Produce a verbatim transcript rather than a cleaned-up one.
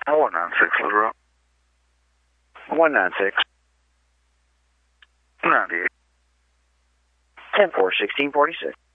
one nine six, Little Rock. one nine six. ninety-eight. ten four, sixteen forty-six.